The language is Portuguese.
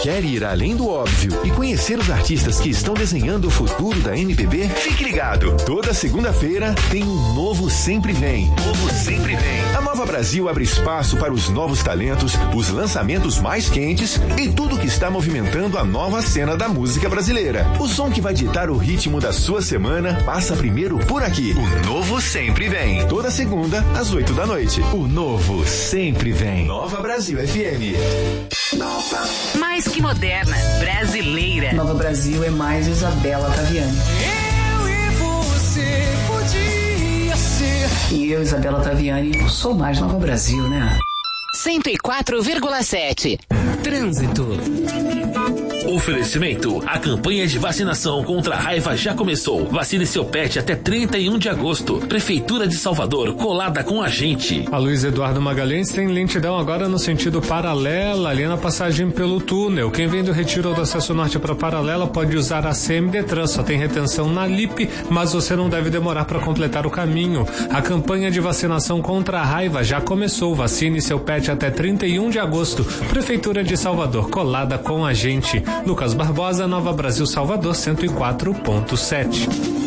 Quer ir além do óbvio e conhecer os artistas que estão desenhando o futuro da MPB? Fique ligado. Toda segunda-feira tem um Novo Sempre Vem. Novo Sempre Vem. A Nova Brasil abre espaço para os novos talentos, os lançamentos mais quentes e tudo que está movimentando a nova cena da música brasileira. O som que vai ditar o ritmo da sua semana passa primeiro por aqui. O Novo Sempre Vem. Toda segunda, às 8 da noite. O Novo Sempre Vem. Nova Brasil FM. Nova. Mais que moderna, brasileira. Nova Brasil é mais Isabela Taviani. Eu e você podia ser. E eu, Isabela Taviani, sou mais Nova Brasil, né? 104,7. Trânsito. Oferecimento: a campanha de vacinação contra a raiva já começou. Vacine seu pet até 31 de agosto. Prefeitura de Salvador, colada com a gente. A Luiz Eduardo Magalhães tem lentidão agora no sentido paralela, ali na passagem pelo túnel. Quem vem do Retiro ou do Acesso Norte para Paralela pode usar a CMDetran, só tem retenção na Lipe, mas você não deve demorar para completar o caminho. A campanha de vacinação contra a raiva já começou. Vacine seu pet até 31 de agosto. Prefeitura de Salvador, colada com a gente. Lucas Barbosa, Nova Brasil, Salvador, 104,7.